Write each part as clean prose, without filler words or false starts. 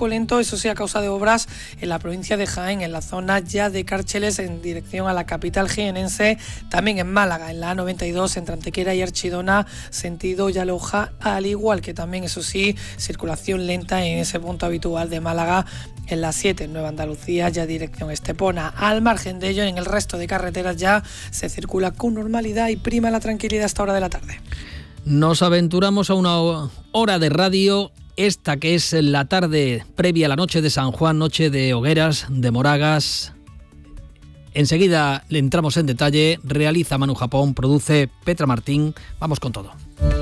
tráfico lento, eso sí, a causa de obras en la provincia de Jaén, en la zona ya de Cárcheles en dirección a la capital jienense, también en Málaga, en la A92 entre Antequera y Archidona, sentido Yaloja, al igual que también, eso sí, circulación lenta en ese punto habitual de Málaga, en la 7 en Nueva Andalucía, ya dirección Estepona. Al margen de ello, en el resto de carreteras ya se circula con normalidad y prima la tranquilidad a esta hora de la tarde. Nos aventuramos a una hora de radio, esta que es la tarde previa a la noche de San Juan, noche de hogueras, de moragas. Enseguida le entramos en detalle, realiza Manu Japón, produce Petra Martín. Vamos con todo.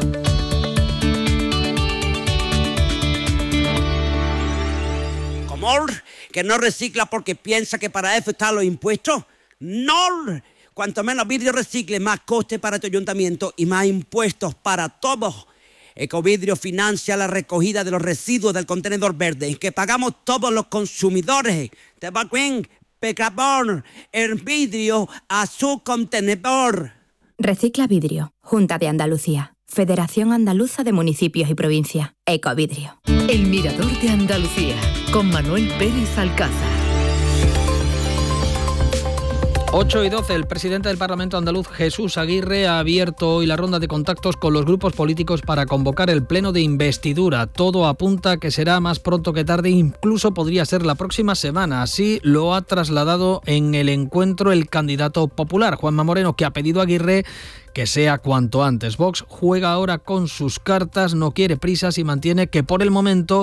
Que no recicla porque piensa que para eso están los impuestos. ¡No! Cuanto menos vidrio recicle, más coste para tu ayuntamiento y más impuestos para todos. Ecovidrio financia la recogida de los residuos del contenedor verde que pagamos todos los consumidores. Te va bien, pecador, el vidrio a su contenedor. Recicla Vidrio, Junta de Andalucía, Federación Andaluza de Municipios y Provincias, Ecovidrio. El Mirador de Andalucía, con Manuel Pérez Alcázar. 8:12, el presidente del Parlamento andaluz, Jesús Aguirre, ha abierto hoy la ronda de contactos con los grupos políticos para convocar el pleno de investidura. Todo apunta que será más pronto que tarde, incluso podría ser la próxima semana. Así lo ha trasladado en el encuentro el candidato popular, Juanma Moreno, que ha pedido a Aguirre que sea cuanto antes. Vox juega ahora con sus cartas, no quiere prisas y mantiene que por el momento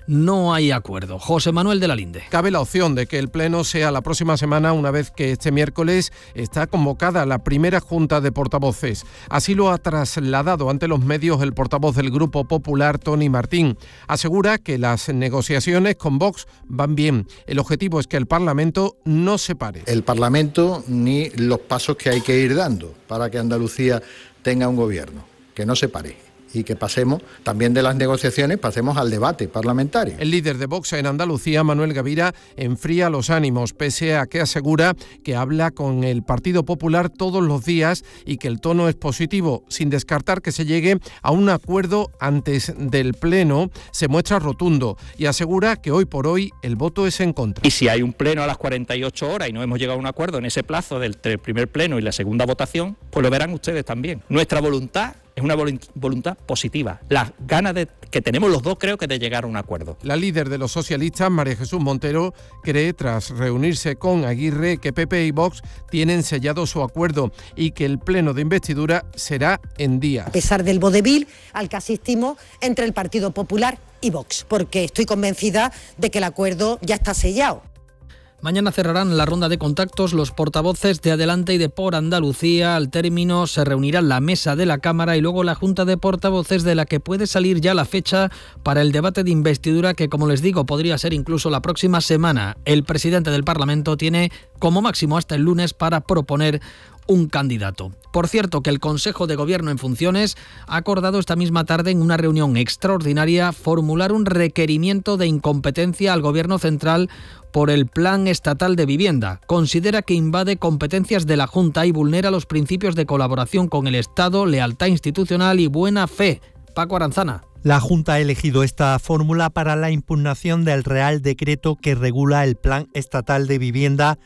no hay acuerdo. José Manuel de la Linde. Cabe la opción de que el pleno sea la próxima semana, una vez que este miércoles está convocada la primera junta de portavoces. Así lo ha trasladado ante los medios el portavoz del Grupo Popular, Tony Martín. Asegura que las negociaciones con Vox van bien. El objetivo es que el Parlamento no se pare. El Parlamento ni los pasos que hay que ir dando para que Andalucía tenga un gobierno, que no se pare. Y que pasemos también de las negociaciones, pasemos al debate parlamentario. El líder de Vox en Andalucía, Manuel Gavira, enfría los ánimos, pese a que asegura que habla con el Partido Popular todos los días y que el tono es positivo, sin descartar que se llegue a un acuerdo antes del pleno. Se muestra rotundo y asegura que hoy por hoy el voto es en contra. Y si hay un pleno a las 48 horas y no hemos llegado a un acuerdo en ese plazo del primer pleno y la segunda votación, pues lo verán ustedes también. Nuestra voluntad es una voluntad positiva. Las ganas que tenemos los dos, creo que de llegar a un acuerdo. La líder de los socialistas, María Jesús Montero, cree, tras reunirse con Aguirre, que PP y Vox tienen sellado su acuerdo y que el pleno de investidura será en días. A pesar del vodevil al que asistimos entre el Partido Popular y Vox, porque estoy convencida de que el acuerdo ya está sellado. Mañana cerrarán la ronda de contactos los portavoces de Adelante y de Por Andalucía. Al término se reunirá la mesa de la Cámara y luego la Junta de Portavoces, de la que puede salir ya la fecha para el debate de investidura, que, como les digo, podría ser incluso la próxima semana. El presidente del Parlamento tiene como máximo hasta el lunes para proponer un candidato. Por cierto, que el Consejo de Gobierno en funciones ha acordado esta misma tarde, en una reunión extraordinaria, formular un requerimiento de incompetencia al Gobierno central por el Plan Estatal de Vivienda. Considera que invade competencias de la Junta y vulnera los principios de colaboración con el Estado, lealtad institucional y buena fe. Paco Aranzana. La Junta ha elegido esta fórmula para la impugnación del Real Decreto que regula el Plan Estatal de Vivienda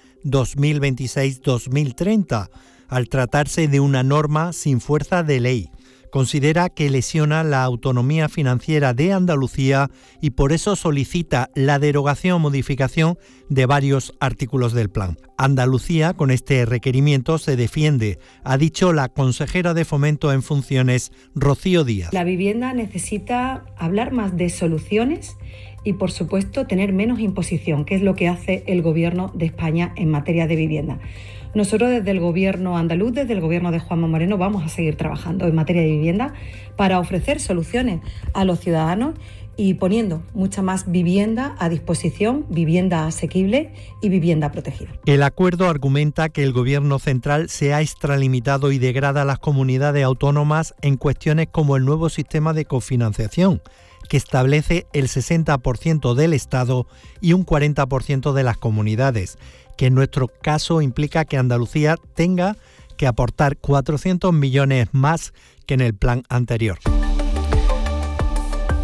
2026-2030, al tratarse de una norma sin fuerza de ley. Considera que lesiona la autonomía financiera de Andalucía y por eso solicita la derogación o modificación de varios artículos del plan. Andalucía, con este requerimiento, se defiende, ha dicho la consejera de Fomento en funciones, Rocío Díaz. La vivienda necesita hablar más de soluciones y, por supuesto, tener menos imposición, que es lo que hace el Gobierno de España en materia de vivienda. Nosotros desde el Gobierno andaluz, desde el Gobierno de Juanma Moreno, vamos a seguir trabajando en materia de vivienda para ofrecer soluciones a los ciudadanos y poniendo mucha más vivienda a disposición, vivienda asequible y vivienda protegida. El acuerdo argumenta que el Gobierno central se ha extralimitado y degrada a las comunidades autónomas en cuestiones como el nuevo sistema de cofinanciación, que establece el 60% del Estado y un 40% de las comunidades, que en nuestro caso implica que Andalucía tenga que aportar 400 millones más que en el plan anterior.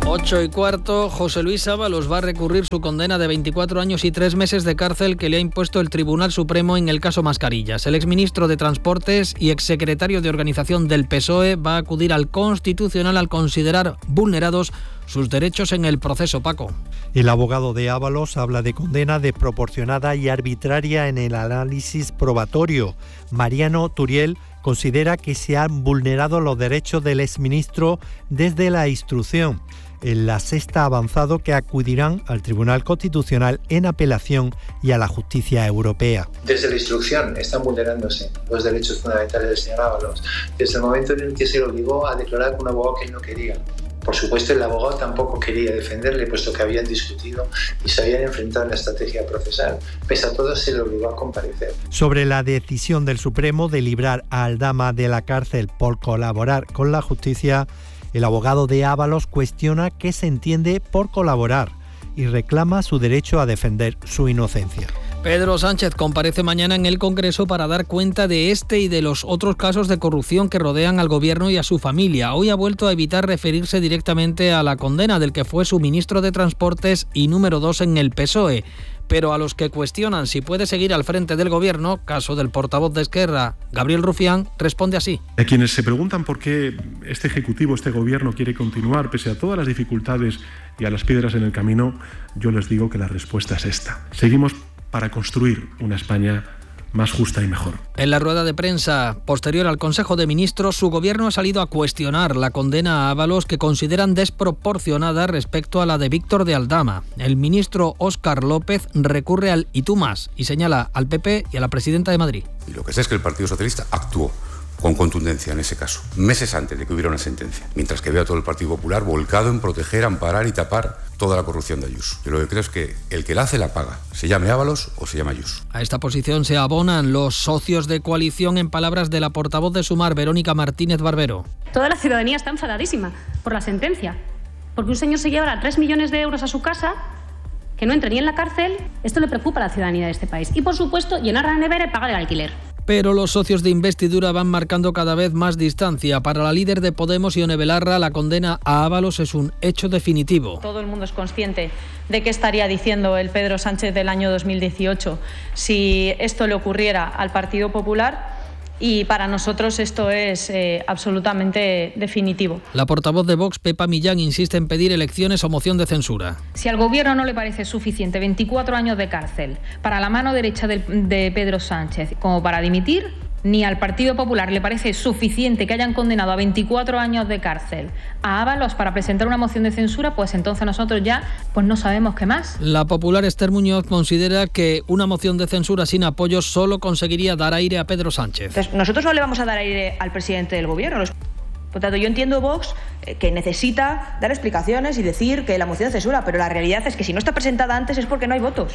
8:15, José Luis Ábalos va a recurrir su condena de 24 años y 3 meses de cárcel que le ha impuesto el Tribunal Supremo en el caso Mascarillas. El exministro de Transportes y exsecretario de Organización del PSOE va a acudir al Constitucional al considerar vulnerados sus derechos en el proceso. Paco. El abogado de Ábalos habla de condena desproporcionada y arbitraria en el análisis probatorio. Mariano Turiel considera que se han vulnerado los derechos del exministro desde la instrucción. En La Sexta ha avanzado que acudirán al Tribunal Constitucional en apelación y a la justicia europea. Desde la instrucción están vulnerándose los derechos fundamentales del señor Ábalos, desde el momento en el que se le obligó a declarar con un abogado que él no quería. Por supuesto, el abogado tampoco quería defenderle, puesto que habían discutido y se habían enfrentado en la estrategia procesal. Pese a todo, se le obligó a comparecer. Sobre la decisión del Supremo de librar a Aldama de la cárcel por colaborar con la justicia, el abogado de Ábalos cuestiona qué se entiende por colaborar y reclama su derecho a defender su inocencia. Pedro Sánchez comparece mañana en el Congreso para dar cuenta de este y de los otros casos de corrupción que rodean al gobierno y a su familia. Hoy ha vuelto a evitar referirse directamente a la condena del que fue su ministro de Transportes y número 2 en el PSOE. Pero a los que cuestionan si puede seguir al frente del gobierno, caso del portavoz de Esquerra, Gabriel Rufián, responde así. A quienes se preguntan por qué este Ejecutivo, este gobierno quiere continuar pese a todas las dificultades y a las piedras en el camino, yo les digo que la respuesta es esta. Seguimos para construir una España más justa y mejor. En la rueda de prensa posterior al Consejo de Ministros, su gobierno ha salido a cuestionar la condena a Ábalos que consideran desproporcionada respecto a la de Víctor de Aldama. El ministro Óscar López recurre al "y tú más" y señala al PP y a la presidenta de Madrid. Y lo que sé es que el Partido Socialista actuó con contundencia en ese caso, meses antes de que hubiera una sentencia, mientras que veo a todo el Partido Popular volcado en proteger, amparar y tapar toda la corrupción de Ayuso. Yo lo que creo es que el que la hace la paga, se llame Ábalos o se llame Ayuso. A esta posición se abonan los socios de coalición, en palabras de la portavoz de Sumar, Verónica Martínez Barbero. Toda la ciudadanía está enfadadísima por la sentencia, porque un señor se lleva 3 millones de euros a su casa, que no entre ni en la cárcel. Esto le preocupa a la ciudadanía de este país. Y por supuesto, llenar la nevera y pagar el alquiler. Pero los socios de investidura van marcando cada vez más distancia. Para la líder de Podemos, Ione Belarra, la condena a Ábalos es un hecho definitivo. Todo el mundo es consciente de qué estaría diciendo el Pedro Sánchez del año 2018 si esto le ocurriera al Partido Popular. Y para nosotros esto es absolutamente definitivo. La portavoz de Vox, Pepa Millán, insiste en pedir elecciones o moción de censura. Si al Gobierno no le parece suficiente 24 años de cárcel para la mano derecha de Pedro Sánchez como para dimitir, ni al Partido Popular le parece suficiente que hayan condenado a 24 años de cárcel a Ábalos para presentar una moción de censura, pues entonces nosotros ya no sabemos qué más. La popular Esther Muñoz considera que una moción de censura sin apoyo solo conseguiría dar aire a Pedro Sánchez. Entonces, nosotros no le vamos a dar aire al presidente del Gobierno. Por tanto, yo entiendo Vox que necesita dar explicaciones y decir que la moción de censura, pero la realidad es que si no está presentada antes es porque no hay votos.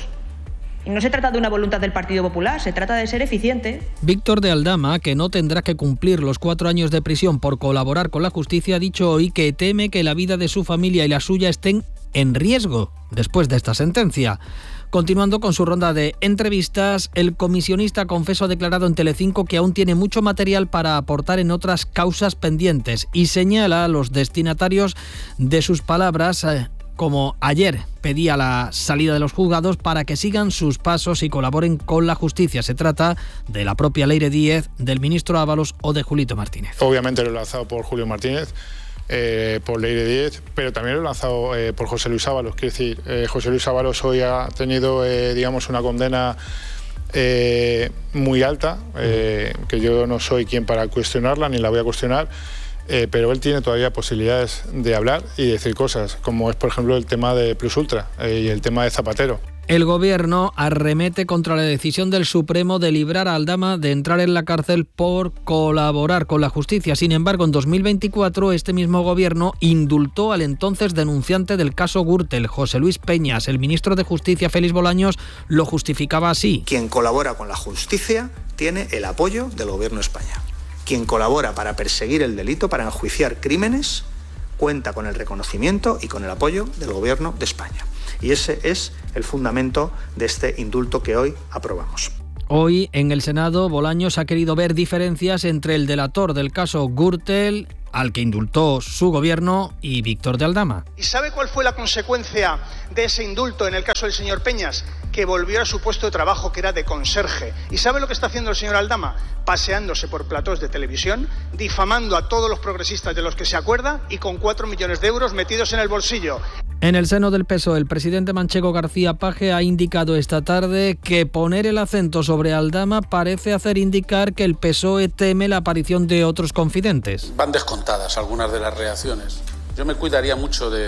Y no se trata de una voluntad del Partido Popular, se trata de ser eficiente. Víctor de Aldama, que no tendrá que cumplir los 4 años de prisión por colaborar con la justicia, ha dicho hoy que teme que la vida de su familia y la suya estén en riesgo después de esta sentencia. Continuando con su ronda de entrevistas, el comisionista confeso ha declarado en Telecinco que aún tiene mucho material para aportar en otras causas pendientes y señala a los destinatarios de sus palabras, como ayer pedía la salida de los juzgados, para que sigan sus pasos y colaboren con la justicia. Se trata de la propia Leire Díez, del ministro Ábalos o de Julito Martínez. Obviamente lo he lanzado por Julio Martínez, por Leire Díez, pero también lo he lanzado por José Luis Ábalos. Quiero decir, José Luis Ábalos hoy ha tenido, una condena muy alta, que yo no soy quien para cuestionarla, ni la voy a cuestionar. Pero él tiene todavía posibilidades de hablar y decir cosas, como es, por ejemplo, el tema de Plus Ultra y el tema de Zapatero. El Gobierno arremete contra la decisión del Supremo de librar a Aldama de entrar en la cárcel por colaborar con la justicia. Sin embargo, en 2024, este mismo Gobierno indultó al entonces denunciante del caso Gürtel, José Luis Peñas. El ministro de Justicia, Félix Bolaños, lo justificaba así. Quien colabora con la justicia tiene el apoyo del Gobierno de España. Quien colabora para perseguir el delito, para enjuiciar crímenes, cuenta con el reconocimiento y con el apoyo del Gobierno de España. Y ese es el fundamento de este indulto que hoy aprobamos. Hoy, en el Senado, Bolaños ha querido ver diferencias entre el delator del caso Gürtel, al que indultó su gobierno y Víctor de Aldama. ¿Y sabe cuál fue la consecuencia de ese indulto en el caso del señor Peñas? Que volvió a su puesto de trabajo, que era de conserje. ¿Y sabe lo que está haciendo el señor Aldama? Paseándose por platós de televisión, difamando a todos los progresistas de los que se acuerda y con 4 millones de euros metidos en el bolsillo. En el seno del PSOE, el presidente manchego García Page ha indicado esta tarde que poner el acento sobre Aldama parece hacer indicar que el PSOE teme la aparición de otros confidentes. Van descontadas algunas de las reacciones. Yo me cuidaría mucho de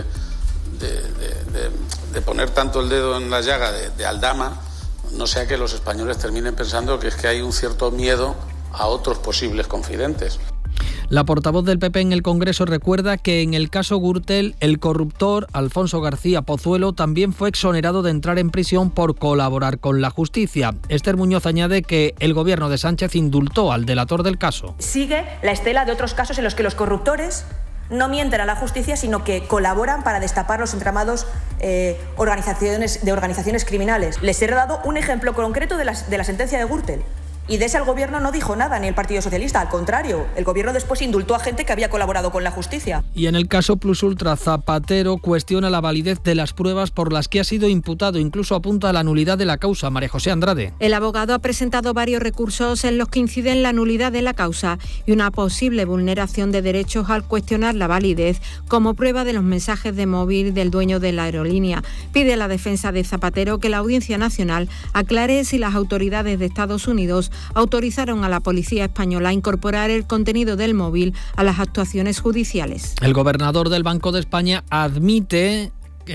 poner tanto el dedo en la llaga de Aldama, no sea que los españoles terminen pensando que es que hay un cierto miedo a otros posibles confidentes. La portavoz del PP en el Congreso recuerda que en el caso Gürtel, el corruptor Alfonso García Pozuelo también fue exonerado de entrar en prisión por colaborar con la justicia. Esther Muñoz añade que el gobierno de Sánchez indultó al delator del caso. Sigue la estela de otros casos en los que los corruptores no mienten a la justicia, sino que colaboran para destapar los entramados de organizaciones criminales. Les he dado un ejemplo concreto de la sentencia de Gürtel. Y de ese el gobierno no dijo nada, ni el Partido Socialista. Al contrario, el gobierno después indultó a gente que había colaborado con la justicia. Y en el caso Plus Ultra, Zapatero cuestiona la validez de las pruebas por las que ha sido imputado. Incluso apunta a la nulidad de la causa. María José Andrade. El abogado ha presentado varios recursos en los que inciden la nulidad de la causa y una posible vulneración de derechos al cuestionar la validez como prueba de los mensajes de móvil del dueño de la aerolínea. Pide a la defensa de Zapatero que la Audiencia Nacional aclare si las autoridades de Estados Unidos autorizaron a la policía española a incorporar el contenido del móvil a las actuaciones judiciales. El gobernador del Banco de España admite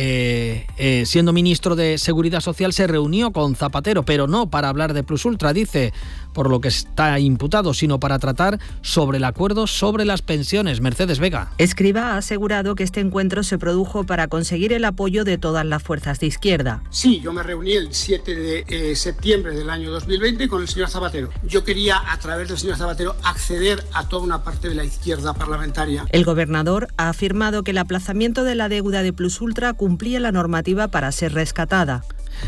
siendo ministro de Seguridad Social, se reunió con Zapatero, pero no para hablar de Plus Ultra, dice, por lo que está imputado, sino para tratar sobre el acuerdo sobre las pensiones. Mercedes Vega. Escrivá ha asegurado que este encuentro se produjo para conseguir el apoyo de todas las fuerzas de izquierda. Sí, yo me reuní el 7 de septiembre del año 2020 con el señor Zapatero. Yo quería, a través del señor Zapatero, acceder a toda una parte de la izquierda parlamentaria. El gobernador ha afirmado que el aplazamiento de la deuda de Plus Ultra cumplía la normativa para ser rescatada.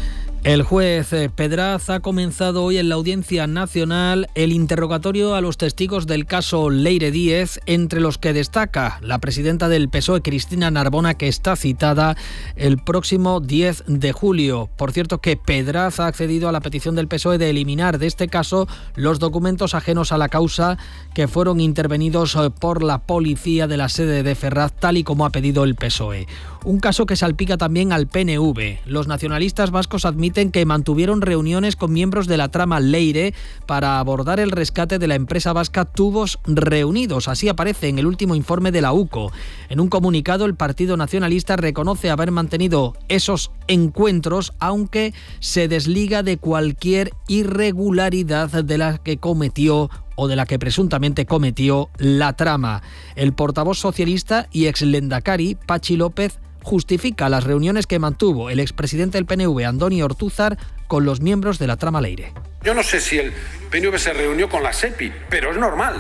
El juez Pedraz ha comenzado hoy en la Audiencia Nacional el interrogatorio a los testigos del caso Leire Díez, entre los que destaca la presidenta del PSOE, Cristina Narbona, que está citada el próximo 10 de julio. Por cierto, que Pedraz ha accedido a la petición del PSOE de eliminar de este caso los documentos ajenos a la causa que fueron intervenidos por la policía de la sede de Ferraz, tal y como ha pedido el PSOE. Un caso que salpica también al PNV. Los nacionalistas vascos admiten que mantuvieron reuniones con miembros de la trama Leire para abordar el rescate de la empresa vasca Tubos Reunidos. Así aparece en el último informe de la UCO. En un comunicado, el Partido Nacionalista reconoce haber mantenido esos encuentros, aunque se desliga de cualquier irregularidad de la que cometió o de la que presuntamente cometió la trama. El portavoz socialista y ex Lendakari, Pachi López, justifica las reuniones que mantuvo el expresidente del PNV, Andoni Ortúzar, con los miembros de la trama Leire. Yo no sé si el PNV se reunió con la SEPI, pero es normal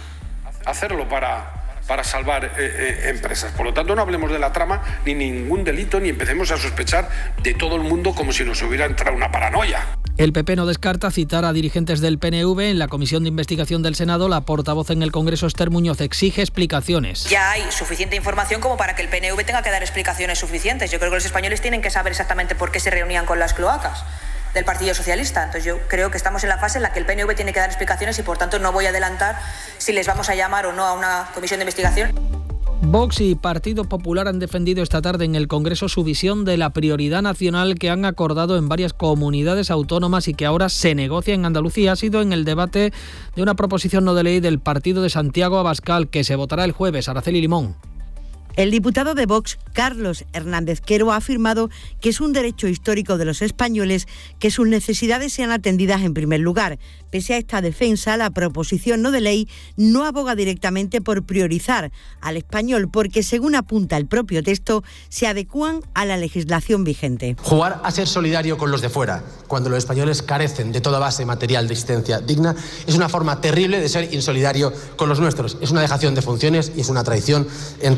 hacerlo para salvar empresas. Por lo tanto, no hablemos de la trama, ni ningún delito, ni empecemos a sospechar de todo el mundo como si nos hubiera entrado una paranoia. El PP no descarta citar a dirigentes del PNV en la Comisión de Investigación del Senado. La portavoz en el Congreso, Esther Muñoz, exige explicaciones. Ya hay suficiente información como para que el PNV tenga que dar explicaciones suficientes. Yo creo que los españoles tienen que saber exactamente por qué se reunían con las cloacas del Partido Socialista. Entonces yo creo que estamos en la fase en la que el PNV tiene que dar explicaciones y por tanto no voy a adelantar si les vamos a llamar o no a una comisión de investigación. Vox y Partido Popular han defendido esta tarde en el Congreso su visión de la prioridad nacional que han acordado en varias comunidades autónomas y que ahora se negocia en Andalucía. Ha sido en el debate de una proposición no de ley del partido de Santiago Abascal que se votará el jueves. Araceli Limón. El diputado de Vox, Carlos Hernández Quero, ha afirmado que es un derecho histórico de los españoles que sus necesidades sean atendidas en primer lugar. Pese a esta defensa, la proposición no de ley no aboga directamente por priorizar al español porque, según apunta el propio texto, se adecúan a la legislación vigente. Jugar a ser solidario con los de fuera, cuando los españoles carecen de toda base material de existencia digna, es una forma terrible de ser insolidario con los nuestros. Es una dejación de funciones y es una traición en toda regla.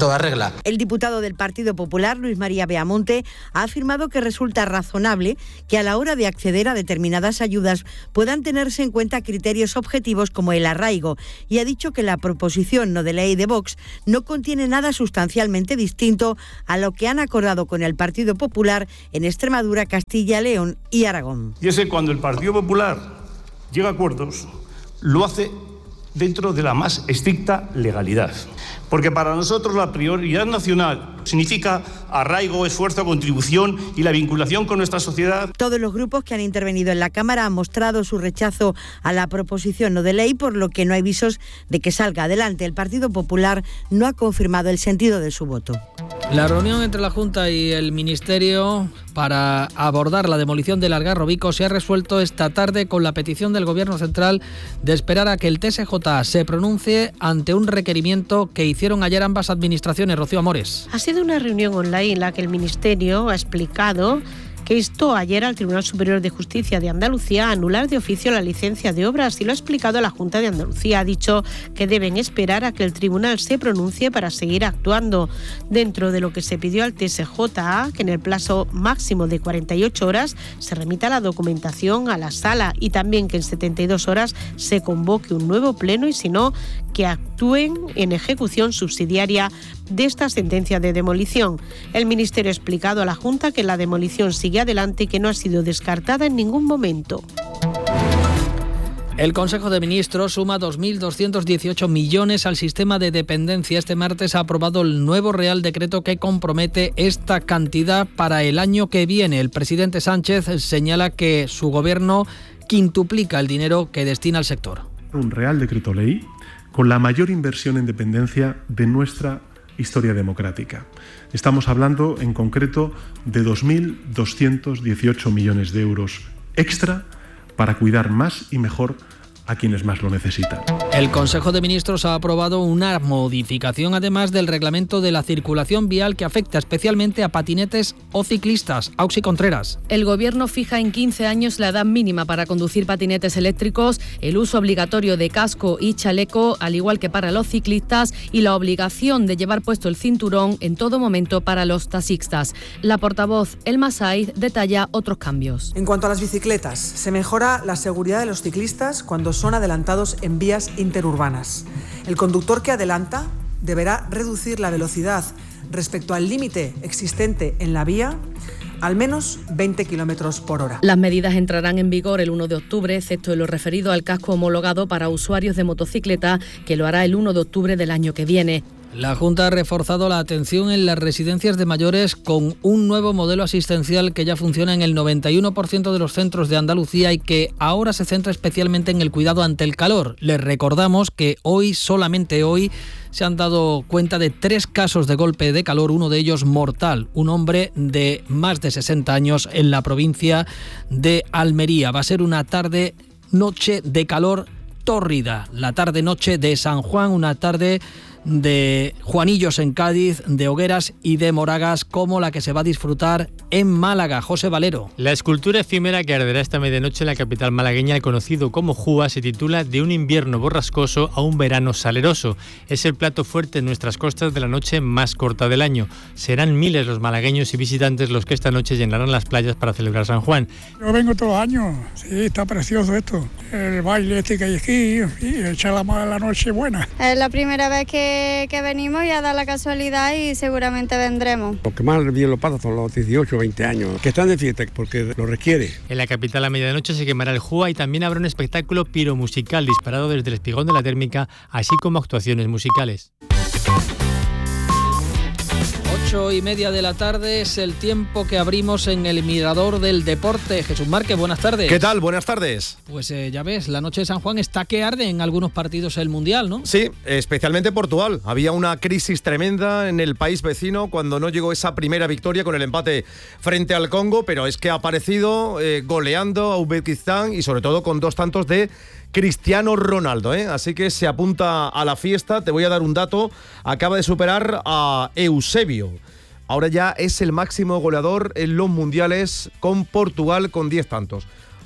Venezuela. El diputado del Partido Popular, Luis María Beamonte, ha afirmado que resulta razonable que a la hora de acceder a determinadas ayudas puedan tenerse en cuenta criterios objetivos como el arraigo, y ha dicho que la proposición no de ley de Vox no contiene nada sustancialmente distinto a lo que han acordado con el Partido Popular en Extremadura, Castilla, León y Aragón. Y es que cuando el Partido Popular llega a acuerdos, lo hace dentro de la más estricta legalidad. Porque para nosotros la prioridad nacional significa arraigo, esfuerzo, contribución y la vinculación con nuestra sociedad. Todos los grupos que han intervenido en la Cámara han mostrado su rechazo a la proposición no de ley, por lo que no hay visos de que salga adelante. El Partido Popular no ha confirmado el sentido de su voto. La reunión entre la Junta y el Ministerio para abordar la demolición del Algarrobico se ha resuelto esta tarde con la petición del Gobierno Central de esperar a que el TSJ se pronuncie ante un requerimiento que hicieron ayer ambas administraciones. Rocío Amores. Ha sido una reunión online en la que el Ministerio ha explicado que instó ayer al Tribunal Superior de Justicia de Andalucía a anular de oficio la licencia de obras, y lo ha explicado la Junta de Andalucía. Ha dicho que deben esperar a que el tribunal se pronuncie para seguir actuando. Dentro de lo que se pidió al TSJA, que en el plazo máximo de 48 horas se remita la documentación a la sala, y también que en 72 horas se convoque un nuevo pleno, y si no, que actúen en ejecución subsidiaria de esta sentencia de demolición. El Ministerio ha explicado a la Junta que la demolición sigue adelante y que no ha sido descartada en ningún momento. El Consejo de Ministros suma 2.218 millones al sistema de dependencia. Este martes ha aprobado el nuevo Real Decreto que compromete esta cantidad para el año que viene. El presidente Sánchez señala que su gobierno quintuplica el dinero que destina al sector. Un Real Decreto Ley con la mayor inversión en dependencia de nuestra historia democrática. Estamos hablando en concreto de 2.218 millones de euros extra para cuidar más y mejor a quienes más lo necesitan. El Consejo de Ministros ha aprobado una modificación, además, del reglamento de la circulación vial que afecta especialmente a patinetes o ciclistas. Auxi Contreras. El Gobierno fija en 15 años la edad mínima para conducir patinetes eléctricos, el uso obligatorio de casco y chaleco, al igual que para los ciclistas, y la obligación de llevar puesto el cinturón en todo momento para los taxistas. La portavoz Elma Saiz detalla otros cambios. En cuanto a las bicicletas, se mejora la seguridad de los ciclistas cuando son adelantados en vías interurbanas. El conductor que adelanta deberá reducir la velocidad respecto al límite existente en la vía al menos 20 kilómetros por hora. Las medidas entrarán en vigor el 1 de octubre, excepto en lo referido al casco homologado para usuarios de motocicleta, que lo hará el 1 de octubre del año que viene. La Junta ha reforzado la atención en las residencias de mayores con un nuevo modelo asistencial que ya funciona en el 91% de los centros de Andalucía y que ahora se centra especialmente en el cuidado ante el calor. Les recordamos que hoy, solamente hoy, se han dado cuenta de 3 casos de golpe de calor, uno de ellos mortal, un hombre de más de 60 años en la provincia de Almería. Va a ser una tarde-noche de calor tórrida, la tarde-noche de San Juan, una tarde de Juanillos en Cádiz, de hogueras y de moragas como la que se va a disfrutar en Málaga. José Valero. La escultura efímera que arderá esta medianoche en la capital malagueña, el conocido como Júa, se titula De un invierno borrascoso a un verano saleroso. Es el plato fuerte en nuestras costas de la noche más corta del año. Serán miles los malagueños y visitantes los que esta noche llenarán las playas para celebrar San Juan. Yo vengo todos los años, sí, está precioso esto. El baile que hay aquí, y echar la noche buena. Es la primera vez que venimos y a dar la casualidad y seguramente vendremos. Lo que más bien lo pasa son los 18 o 20 años, que están de fiesta porque lo requiere. En la capital a medianoche se quemará el Júa y también habrá un espectáculo piromusical disparado desde el espigón de la térmica, así como actuaciones musicales. 8:30 de la tarde es el tiempo que abrimos en el Mirador del Deporte. Jesús Márquez, buenas tardes. ¿Qué tal? Buenas tardes. Pues ya ves, la noche de San Juan está que arde en algunos partidos el Mundial, ¿no? Sí, especialmente Portugal. Había una crisis tremenda en el país vecino cuando no llegó esa primera victoria con el empate frente al Congo, pero es que ha aparecido goleando a Uzbekistán y sobre todo con 2 tantos de Cristiano Ronaldo, así que se apunta a la fiesta. Te voy a dar un dato, acaba de superar a Eusebio. Ahora ya es el máximo goleador en los mundiales con Portugal con 10 tantos.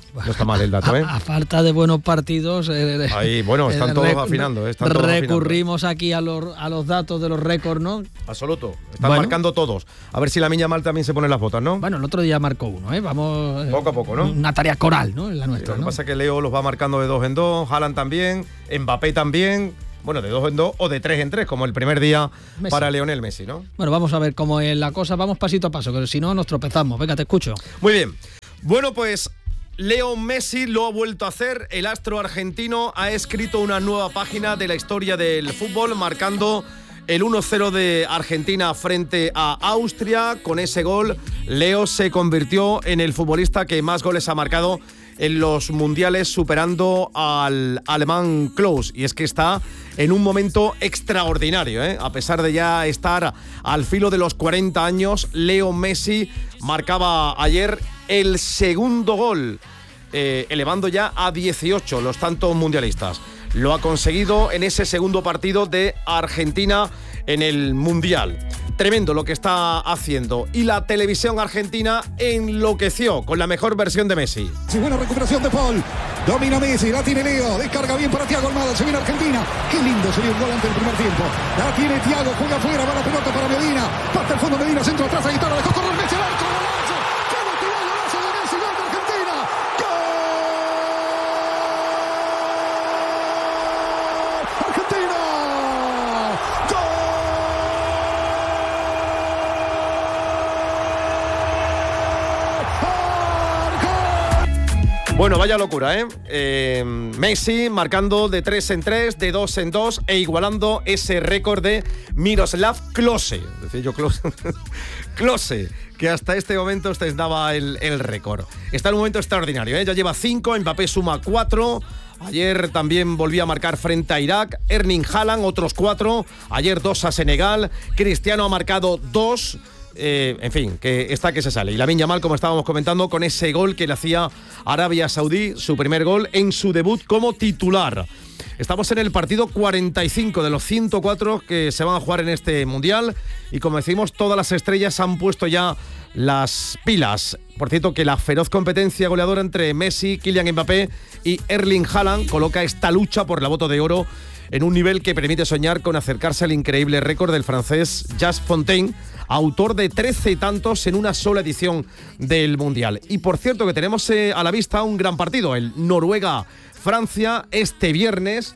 No está mal el dato, ¿eh? A falta de buenos partidos... Ahí, bueno, están todos afinando. Recurrimos aquí a los datos de los récords, ¿no? Absoluto. Están marcando todos. A ver si Lamine Yamal también se pone las botas, ¿no? Bueno, el otro día marcó uno, ¿eh? Vamos... poco a poco, ¿no? Una tarea coral, ¿no? En la nuestra, Lo que pasa es que Leo los va marcando de 2 en 2, Haaland también, Mbappé también... Bueno, de 2 en 2 o de 3 en 3, como el primer día Messi. Para Lionel Messi, ¿no? Bueno, vamos a ver cómo es la cosa. Vamos pasito a paso, que si no nos tropezamos. Venga, te escucho. Muy bien. Bueno, pues Leo Messi lo ha vuelto a hacer. El astro argentino ha escrito una nueva página de la historia del fútbol, marcando el 1-0 de Argentina frente a Austria. Con ese gol, Leo se convirtió en el futbolista que más goles ha marcado en los mundiales, superando al alemán Klose. Y es que está en un momento extraordinario, ¿eh? A pesar de ya estar al filo de los 40 años, Leo Messi marcaba ayer el segundo gol, elevando ya a 18 los tantos mundialistas. Lo ha conseguido en ese segundo partido de Argentina en el Mundial. Tremendo lo que está haciendo. Y la televisión argentina enloqueció con la mejor versión de Messi. Sí, buena recuperación de Paul. Domina Messi, la tiene Leo. Descarga bien para Thiago Almada. Se viene Argentina. Qué lindo sería un gol ante el primer tiempo. La tiene Thiago, juega afuera, va la pelota para Medina. Parte al fondo Medina, centro atrás, ahí está, la dejó correr Messi al arco. ¡Golazo! ¡Cómo tiró el golazo de Messi! ¡Gol de Argentina! ¡Gol! ¡Argentina! ¡Gol! Bueno, vaya locura, ¿eh? Messi marcando de 3 en 3, de 2 en 2 e igualando ese récord de Miroslav Klose. Decía yo Klose. Klose, que hasta este momento ostentaba el récord. Está en un momento extraordinario, ¿eh? Ya lleva 5, Mbappé suma 4. Ayer también volvió a marcar frente a Irak. Erling Haaland, otros 4. Ayer 2 a Senegal. Cristiano ha marcado 2. En fin, que está que se sale. Y Lamine Yamal, como estábamos comentando, con ese gol que le hacía Arabia Saudí, su primer gol en su debut como titular. Estamos en el partido 45 de los 104 que se van a jugar en este Mundial. Y como decimos, todas las estrellas han puesto ya las pilas. Por cierto, que la feroz competencia goleadora entre Messi, Kylian Mbappé y Erling Haaland coloca esta lucha por la Bota de Oro en un nivel que permite soñar con acercarse al increíble récord del francés Just Fontaine, autor de 13 tantos en una sola edición del Mundial. Y por cierto que tenemos a la vista un gran partido, el Noruega-Francia, este viernes,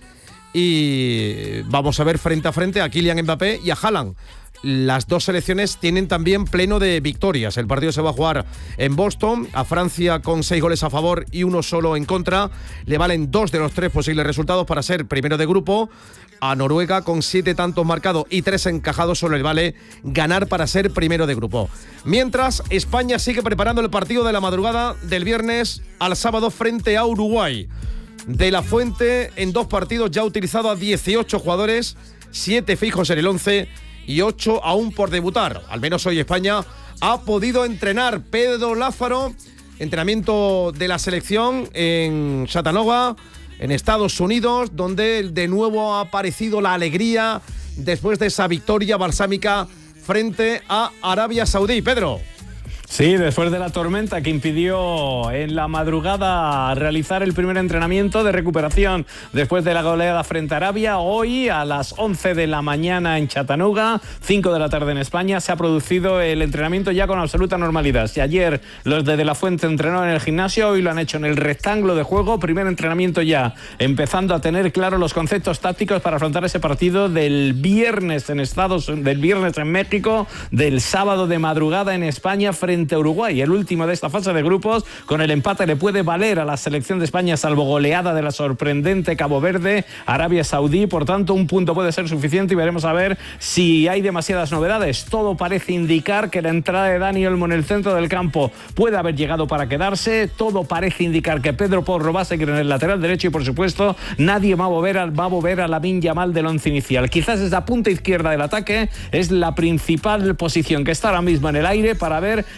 y vamos a ver frente a frente a Kylian Mbappé y a Haaland. Las dos selecciones tienen también pleno de victorias. El partido se va a jugar en Boston. A Francia, con 6 goles a favor y 1 solo en contra, le valen 2 de los 3 posibles resultados para ser primero de grupo. A Noruega, con 7 tantos marcados y 3 encajados, solo le vale ganar para ser primero de grupo. Mientras, España sigue preparando el partido de la madrugada del viernes al sábado frente a Uruguay. De la Fuente, en 2 partidos ya ha utilizado a 18 jugadores, 7 fijos en el 11 y 8 aún por debutar. Al menos hoy España ha podido entrenar. Pedro Lázaro, entrenamiento de la selección en Chattanooga, en Estados Unidos, donde de nuevo ha aparecido la alegría después de esa victoria balsámica frente a Arabia Saudí. Pedro. Sí, después de la tormenta que impidió en la madrugada realizar el primer entrenamiento de recuperación después de la goleada frente a Arabia, hoy a las 11 de la mañana en Chattanooga, 5 de la tarde en España, se ha producido el entrenamiento ya con absoluta normalidad. Si ayer los de la Fuente entrenaron en el gimnasio, hoy lo han hecho en el rectángulo de juego, primer entrenamiento ya, empezando a tener claros los conceptos tácticos para afrontar ese partido del viernes del viernes en México, del sábado de madrugada en España frente a Uruguay. El último de esta fase de grupos, con el empate le puede valer a la selección de España, salvo goleada de la sorprendente Cabo Verde, Arabia Saudí. Por tanto, un punto puede ser suficiente y veremos a ver si hay demasiadas novedades. Todo parece indicar que la entrada de Dani Olmo en el centro del campo puede haber llegado para quedarse. Todo parece indicar que Pedro Porro va a seguir en el lateral derecho y, por supuesto, nadie va a mover a Lamine Yamal del once inicial. Quizás esa punta izquierda del ataque es la principal posición que está ahora mismo en el aire para ver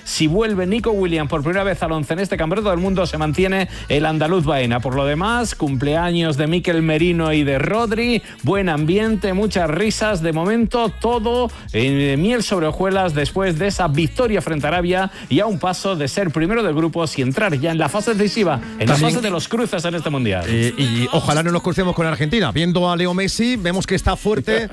Si vuelve Nico Williams por primera vez al 11 en este Campeonato del Mundo, se mantiene el andaluz Baena. Por lo demás, cumpleaños de Mikel Merino y de Rodri, buen ambiente, muchas risas. De momento, todo en miel sobre hojuelas después de esa victoria frente a Arabia y a un paso de ser primero de grupos y entrar ya en la fase decisiva, en la fase de los cruces en este Mundial. Y ojalá no nos crucemos con Argentina. Viendo a Leo Messi, vemos que está fuerte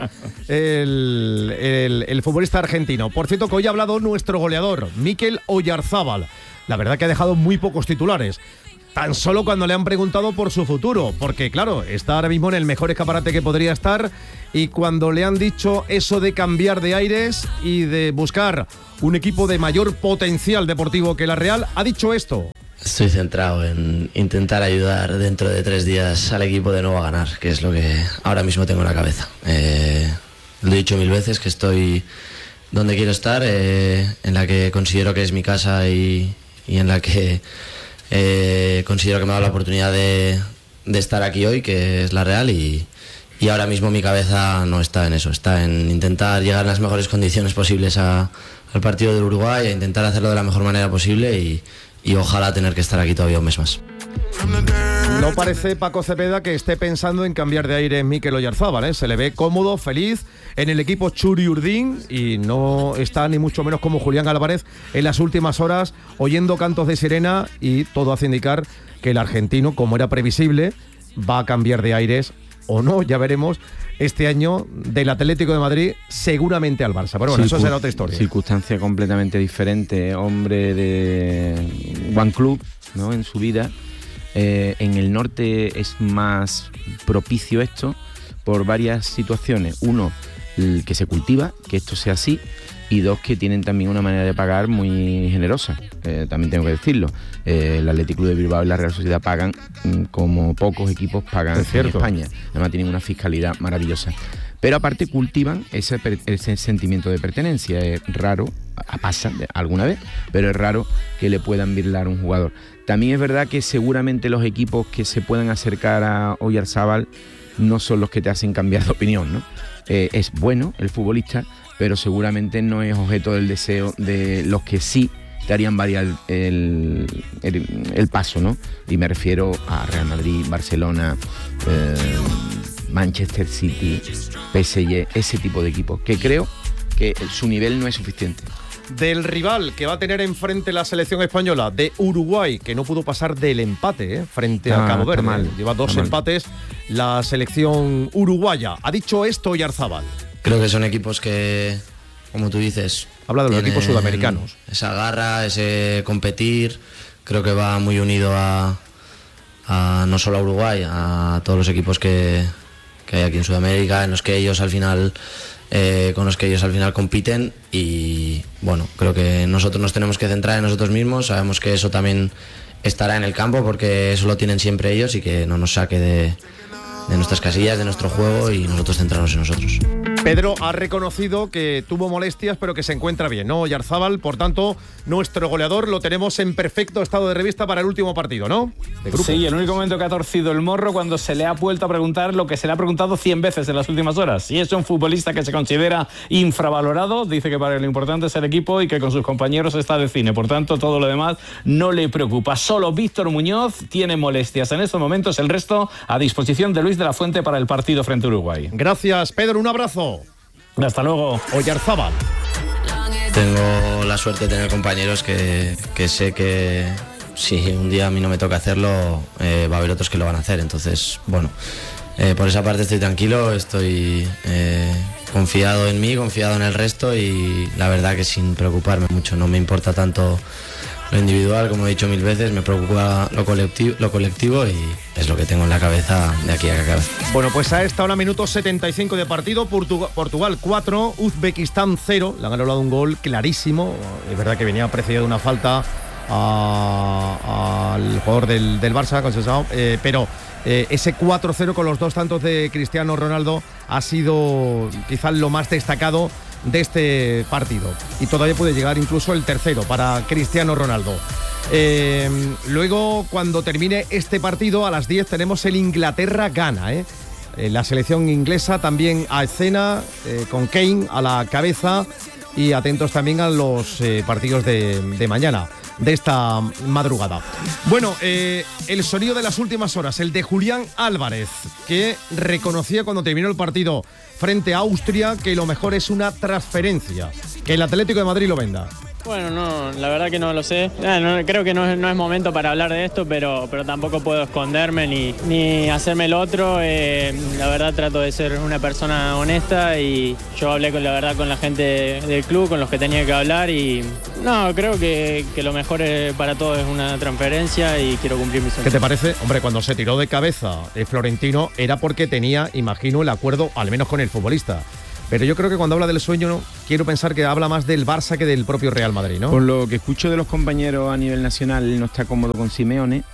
el futbolista argentino. Por cierto, que hoy ha hablado nuestro goleador, Mikel Oyarzábal. La verdad que ha dejado muy pocos titulares. Tan solo cuando le han preguntado por su futuro, porque claro, está ahora mismo en el mejor escaparate que podría estar, y cuando le han dicho eso de cambiar de aires y de buscar un equipo de mayor potencial deportivo que la Real, ha dicho esto. Estoy centrado en intentar ayudar dentro de 3 días al equipo de nuevo a ganar, que es lo que ahora mismo tengo en la cabeza. Lo he dicho 1000 veces, que estoy donde quiero estar, en la que considero que es mi casa y en la que considero que me ha dado la oportunidad de estar aquí hoy, que es la Real, y ahora mismo mi cabeza no está en eso, está en intentar llegar en las mejores condiciones posibles al partido del Uruguay, a intentar hacerlo de la mejor manera posible y ojalá tener que estar aquí todavía un mes más. No parece, Paco Cepeda, que esté pensando en cambiar de aire Mikel Oyarzábal, ¿eh? Se le ve cómodo, feliz en el equipo Txuri Urdin y no está ni mucho menos como Julián Álvarez en las últimas horas oyendo cantos de sirena, y todo hace indicar que el argentino, como era previsible, va a cambiar de aires o no, ya veremos, este año del Atlético de Madrid seguramente al Barça. Pero bueno, eso será otra historia. Circunstancia completamente diferente, hombre de One Club, ¿no?, en su vida. En el norte es más propicio esto por varias situaciones. Uno, el que se cultiva, que esto sea así, y dos, que tienen también una manera de pagar muy generosa, también tengo que decirlo. El Athletic Club de Bilbao y la Real Sociedad pagan como pocos equipos pagan en España. Además tienen una fiscalidad maravillosa. Pero aparte cultivan ese sentimiento de pertenencia. Es raro, pasa alguna vez, pero es raro que le puedan birlar a un jugador. También es verdad que seguramente los equipos que se puedan acercar a Oyarzábal no son los que te hacen cambiar de opinión, ¿no? Es bueno el futbolista, pero seguramente no es objeto del deseo de los que sí te harían variar el paso, ¿no? Y me refiero a Real Madrid, Barcelona, Manchester City, PSG, ese tipo de equipos, que creo que su nivel no es suficiente. Del rival que va a tener enfrente la selección española, de Uruguay, que no pudo pasar del empate frente a Cabo Verde. Lleva 2 empates la selección uruguaya. Ha dicho esto Oyarzábal. Creo que son equipos que, como tú dices, habla de los equipos sudamericanos. Esa garra, ese competir, creo que va muy unido a no solo a Uruguay, a todos los equipos que hay aquí en Sudamérica, en los que ellos al final con los que ellos al final compiten, y bueno, creo que nosotros nos tenemos que centrar en nosotros mismos. Sabemos que eso también estará en el campo, porque eso lo tienen siempre ellos, y que no nos saque de nuestras casillas, de nuestro juego, y nosotros centrarnos en nosotros. Pedro ha reconocido que tuvo molestias, pero que se encuentra bien, ¿no? Oyarzábal, por tanto, nuestro goleador lo tenemos en perfecto estado de revista para el último partido, ¿no? Sí, el único momento que ha torcido el morro cuando se le ha vuelto a preguntar lo que se le ha preguntado 100 veces en las últimas horas. Si es un futbolista que se considera infravalorado, dice que para él lo importante es el equipo y que con sus compañeros está de cine. Por tanto, todo lo demás no le preocupa. Solo Víctor Muñoz tiene molestias en estos momentos, el resto a disposición de Luis de la Fuente para el partido frente a Uruguay. Gracias, Pedro, un abrazo. Hasta luego. Oyarzábal. Tengo la suerte de tener compañeros que sé que si un día a mí no me toca hacerlo, va a haber otros que lo van a hacer. Entonces, bueno, por esa parte estoy tranquilo, estoy confiado en mí, confiado en el resto, y la verdad que sin preocuparme mucho. No me importa tanto lo individual, como he dicho 1000 veces, me preocupa lo colectivo, y es lo que tengo en la cabeza de aquí a que acabe. Bueno, pues a esta hora, minuto 75 de partido, Portugal 4, Uzbekistán 0, le han anulado un gol clarísimo. Es verdad que venía precedido de una falta al jugador del Barça, pero ese 4-0 con los 2 tantos de Cristiano Ronaldo ha sido quizás lo más destacado de este partido, y todavía puede llegar incluso el tercero para Cristiano Ronaldo. Luego, cuando termine este partido, a las 10 tenemos el Inglaterra-Ghana, la selección inglesa también a escena, con Kane a la cabeza, y atentos también a los partidos de mañana, de esta madrugada. Bueno, el sonido de las últimas horas, el de Julián Álvarez, que reconocía cuando terminó el partido frente a Austria que lo mejor es una transferencia, que el Atlético de Madrid lo venda. Bueno, no, la verdad que no lo sé. Creo que no es momento para hablar de esto, pero tampoco puedo esconderme ni hacerme el otro. La verdad trato de ser una persona honesta y yo hablé con la gente del club, con los que tenía que hablar y no, creo que lo mejor para todos es una transferencia y quiero cumplir mi sueño. ¿Qué te parece? Hombre, cuando se tiró de cabeza Florentino era porque tenía, imagino, el acuerdo al menos con el futbolista. Pero yo creo que cuando habla del sueño, ¿no? Quiero pensar que habla más del Barça que del propio Real Madrid, ¿no? Por lo que escucho de los compañeros a nivel nacional, él no está cómodo con Simeone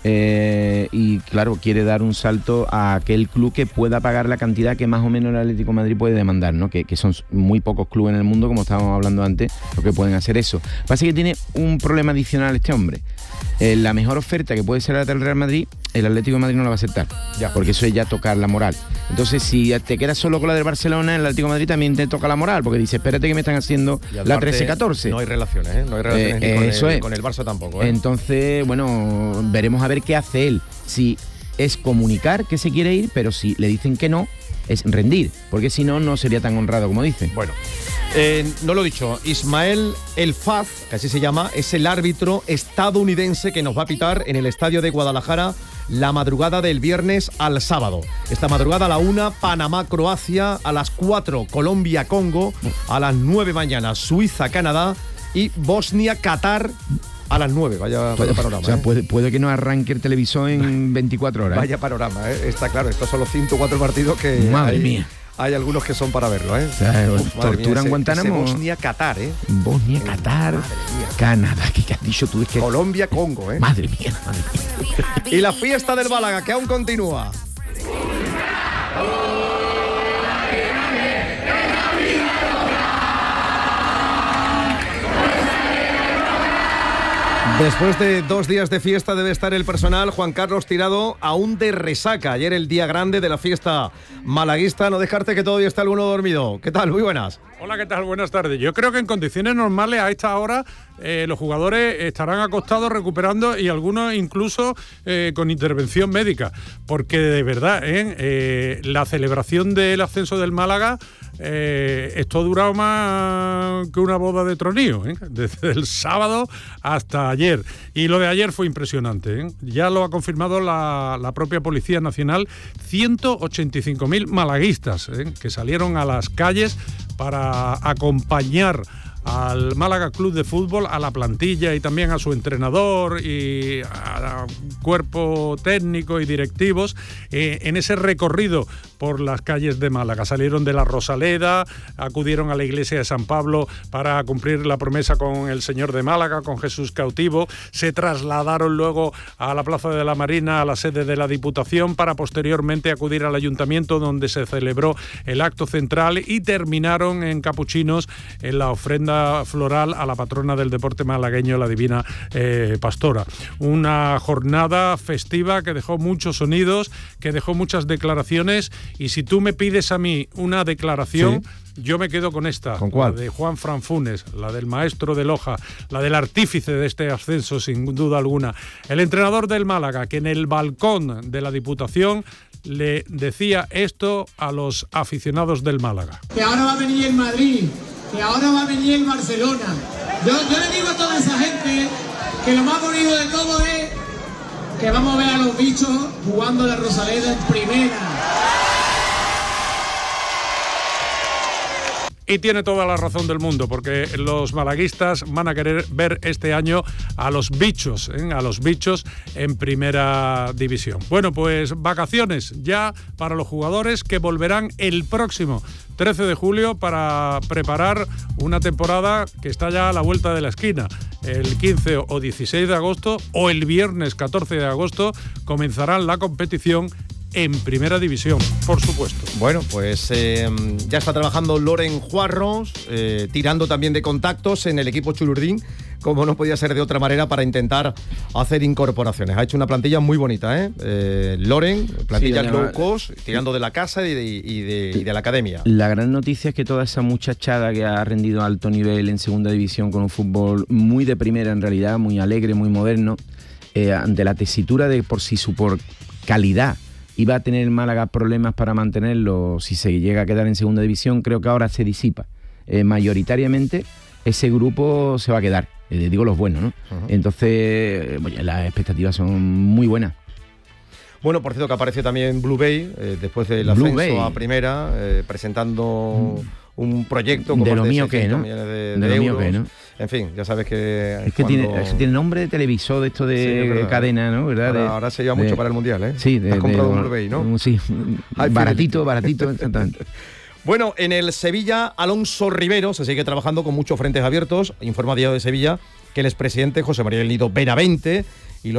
y claro, quiere dar un salto a aquel club que pueda pagar la cantidad que más o menos el Atlético de Madrid puede demandar, ¿no? Que son muy pocos clubes en el mundo, como estábamos hablando antes, los que pueden hacer eso. Pasa que tiene un problema adicional este hombre. La mejor oferta que puede ser la del Real Madrid, el Atlético de Madrid no la va a aceptar, ya, porque eso es ya tocar la moral. Entonces, si te quedas solo con la del Barcelona, el Atlético de Madrid también te toca la moral, porque dice, espérate que me están haciendo la 13-14. No hay relaciones, ¿eh? No hay relaciones ni con el Barça tampoco, ¿eh? Entonces, bueno, veremos a ver qué hace él. Si es comunicar que se quiere ir, pero si le dicen que no, es rendir, porque si no, no sería tan honrado como dice. Bueno, no lo he dicho, Ismael El Faz, que así se llama, es el árbitro estadounidense que nos va a pitar en el estadio de Guadalajara la madrugada del viernes al sábado. Esta madrugada a la 1, Panamá-Croacia, a las 4, Colombia-Congo, a las 9 mañana, Suiza-Canadá y Bosnia-Qatar a las 9. Vaya panorama. O sea, puede que no arranque el televisor en 24 horas. Vaya panorama, ¿eh? Está claro, estos son los 104 partidos que madre mía. Hay algunos que son para verlo, ¿eh? O sea, torturan Guantánamo. Bosnia-Qatar, ¿eh? Bosnia-Qatar, Canadá, ¿qué has dicho tú? Es que... Colombia-Congo, ¿eh? Madre mía. Y la fiesta del Málaga, que aún continúa. Después de 2 días de fiesta debe estar el personal, Juan Carlos, tirado aún de resaca. Ayer el día grande de la fiesta malaguista. No dejarte que todavía está alguno dormido. ¿Qué tal? Muy buenas. Hola, ¿qué tal? Buenas tardes. Yo creo que en condiciones normales a esta hora los jugadores estarán acostados recuperando y algunos incluso con intervención médica. Porque de verdad, la celebración del ascenso del Málaga, esto ha durado más que una boda de tronío, desde el sábado hasta ayer. Y lo de ayer fue impresionante, Ya lo ha confirmado la propia Policía Nacional. 185.000 malaguistas que salieron a las calles para acompañar al Málaga Club de Fútbol, a la plantilla y también a su entrenador y al cuerpo técnico y directivos en ese recorrido por las calles de Málaga. Salieron de la Rosaleda, acudieron a la iglesia de San Pablo para cumplir la promesa con el Señor de Málaga, con Jesús cautivo. Se trasladaron luego a la Plaza de la Marina, a la sede de la Diputación, para posteriormente acudir al Ayuntamiento, donde se celebró el acto central, y terminaron en Capuchinos en la ofrenda floral a la patrona del deporte malagueño, la Divina Pastora. Una jornada festiva que dejó muchos sonidos, que dejó muchas declaraciones, y si tú me pides a mí una declaración, sí, yo me quedo con esta. ¿Con cuál? La de Juan Fran Funes, la del maestro de Loja, la del artífice de este ascenso, sin duda alguna. El entrenador del Málaga, que en el balcón de la Diputación le decía esto a los aficionados del Málaga. Que ahora va a venir el Madrid, que ahora va a venir el Barcelona. Yo le digo a toda esa gente que lo más bonito de todo es que vamos a ver a los bichos jugando la Rosaleda en primera. Y tiene toda la razón del mundo, porque los malaguistas van a querer ver este año a los bichos en primera división. Bueno, pues vacaciones ya para los jugadores, que volverán el próximo 13 de julio para preparar una temporada que está ya a la vuelta de la esquina. El 15 o 16 de agosto o el viernes 14 de agosto comenzarán la competición en primera división, por supuesto. Bueno, pues ya está trabajando Loren Juarros, tirando también de contactos en el equipo Chulurdín como no podía ser de otra manera, para intentar hacer incorporaciones. Ha hecho una plantilla muy bonita, Loren, plantilla low cost, tirando de la casa y de la academia. La gran noticia es que toda esa muchachada que ha rendido a alto nivel en segunda división con un fútbol muy de primera en realidad, muy alegre, muy moderno, ante la tesitura de por calidad iba a tener el Málaga problemas para mantenerlo si se llega a quedar en segunda división, creo que ahora se disipa. Mayoritariamente ese grupo se va a quedar, digo los buenos, ¿no? Uh-huh. Entonces, las expectativas son muy buenas. Bueno, por cierto que aparece también Blue Bay, después del ascenso a primera, presentando un proyecto como de lo mío que, ¿no? millones de lo euros. mío que, ¿no? En fin, ya sabes que... Es que tiene nombre de televisor de esto de cadena, ¿no? ¿Verdad? Ahora se lleva mucho para el Mundial, ¿eh? Sí. Has comprado un Blue Bay, ¿no? Sí, baratito, exactamente. Bueno, en el Sevilla, Alonso Rivero se sigue trabajando con muchos frentes abiertos. Informa Diario de Sevilla que el expresidente José María del Nido Benavente